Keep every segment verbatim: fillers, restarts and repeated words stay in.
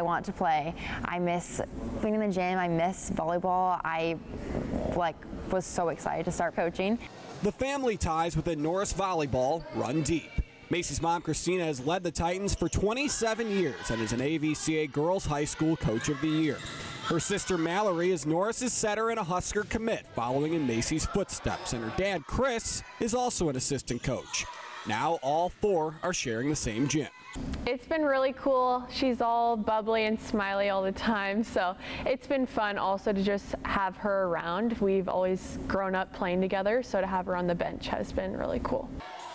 want to play. I miss being in the gym. I miss volleyball. I like was so excited to start coaching. The family ties within Norris Volleyball run deep. Macy's mom, Christina, has led the Titans for twenty-seven years and is an A V C A Girls High School Coach of the Year. Her sister, Mallory, is Norris's setter and a Husker commit, following in Macy's footsteps, and her dad, Chris, is also an assistant coach. Now all four are sharing the same gym. It's been really cool. She's all bubbly and smiley all the time, so it's been fun also to just have her around. We've always grown up playing together, so to have her on the bench has been really cool.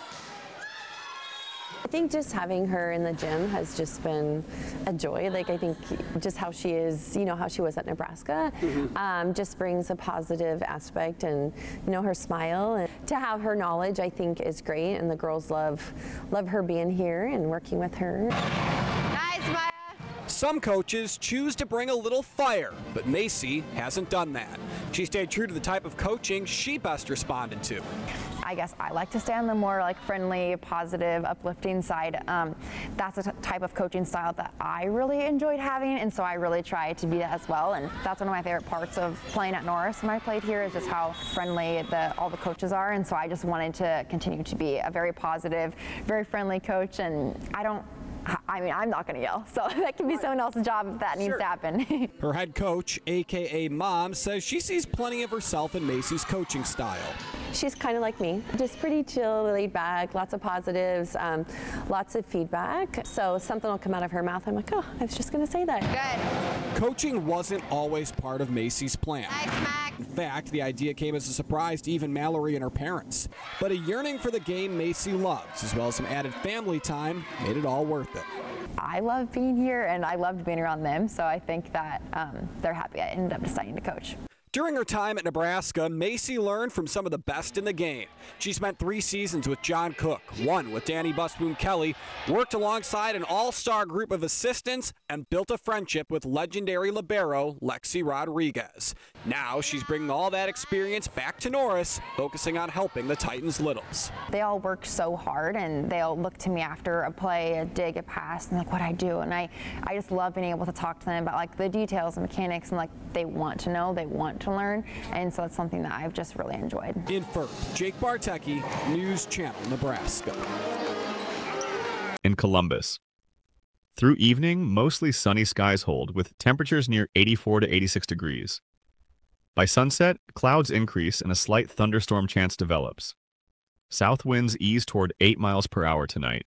I think just having her in the gym has just been a joy. Like I think just how she is, you know, how she was at Nebraska, mm-hmm. um, just brings a positive aspect, and you know, her smile. And to have her knowledge, I think, is great, and the girls love love her being here and working with her. Nice, Maya. Some coaches choose to bring a little fire, but Macy hasn't done that. She stayed true to the type of coaching she best responded to. I guess I like to stay on the more like friendly, positive, uplifting side. Um, that's a t- type of coaching style that I really enjoyed having, and so I really try to be that as well. And that's one of my favorite parts of playing at Norris when I played here, is just how friendly the, all the coaches are. And so I just wanted to continue to be a very positive, very friendly coach. And I don't. I mean, I'm not going to yell, so that can be someone else's job if that needs sure. to happen. Her head coach, A K A Mom, says she sees plenty of herself in Macy's coaching style. She's kind of like me, just pretty chill, laid back, lots of positives, um, lots of feedback. So something will come out of her mouth, I'm like, oh, I was just going to say that. Good. Coaching wasn't always part of Macy's plan. Nice, Mac. In fact, the idea came as a surprise to even Mallory and her parents. But a yearning for the game Macy loves, as well as some added family time, made it all worth it. I love being here, and I loved being around them, so I think that um, they're happy I ended up deciding to coach. During her time at Nebraska, Macy learned from some of the best in the game. She spent three seasons with John Cook, one with Danny Busboom Kelly, worked alongside an all-star group of assistants, and built a friendship with legendary libero Lexi Rodriguez. Now she's bringing all that experience back to Norris, focusing on helping the Titans Littles. They all work so hard, and they'll look to me after a play, a dig, a pass, and like what I do. And I, I just love being able to talk to them about like the details and mechanics, and like they want to know, they want to learn, and so it's something that I've just really enjoyed. In Firth, Jake Bartecki, News Channel, Nebraska. In Columbus. Through evening, mostly sunny skies hold, with temperatures near eighty-four to eighty-six degrees. By sunset, clouds increase and a slight thunderstorm chance develops. South winds ease toward eight miles per hour tonight.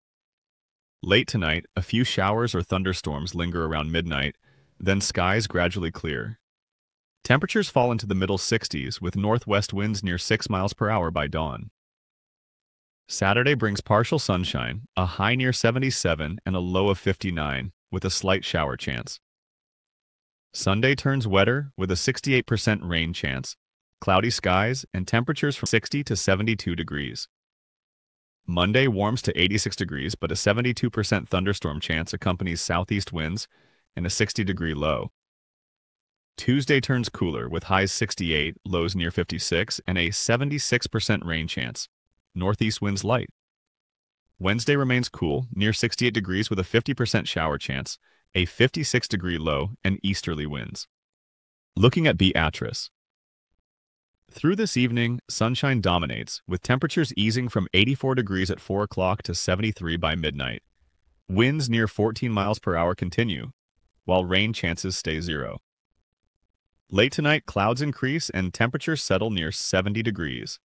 Late tonight, a few showers or thunderstorms linger around midnight, then skies gradually clear. Temperatures fall into the middle sixties, with northwest winds near six miles per hour by dawn. Saturday brings partial sunshine, a high near seventy-seven and a low of fifty-nine, with a slight shower chance. Sunday turns wetter, with a sixty-eight percent rain chance, cloudy skies, and temperatures from sixty to seventy-two degrees. Monday warms to eighty-six degrees, but a seventy-two percent thunderstorm chance accompanies southeast winds and a sixty degree low. Tuesday turns cooler, with highs sixty-eight, lows near fifty-six, and a seventy-six percent rain chance. Northeast winds light. Wednesday remains cool, near sixty-eight degrees with a fifty percent shower chance, a fifty-six degree low, and easterly winds. Looking at Beatrice. Through this evening, sunshine dominates, with temperatures easing from eighty-four degrees at four o'clock to seventy-three by midnight. Winds near fourteen miles per hour continue, while rain chances stay zero. Late tonight, clouds increase and temperatures settle near seventy degrees.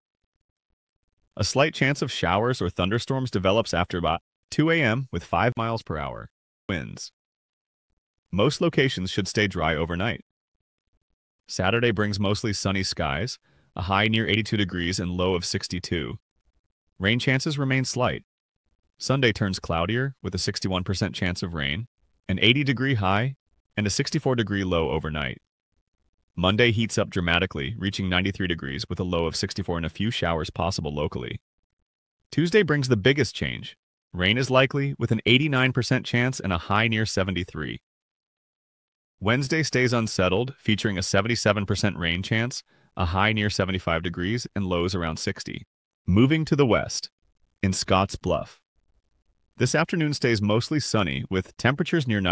A slight chance of showers or thunderstorms develops after about two a m with five miles per hour winds. Most locations should stay dry overnight. Saturday brings mostly sunny skies, a high near eighty-two degrees and low of sixty-two. Rain chances remain slight. Sunday turns cloudier with a sixty-one percent chance of rain, an eighty degree high, and a sixty-four degree low overnight. Monday heats up dramatically, reaching ninety-three degrees with a low of sixty-four and a few showers possible locally. Tuesday brings the biggest change. Rain is likely with an eighty-nine percent chance and a high near seventy-three. Wednesday stays unsettled, featuring a seventy-seven percent rain chance, a high near seventy-five degrees, and lows around sixty. Moving to the west. In Scotts Bluff. This afternoon stays mostly sunny, with temperatures near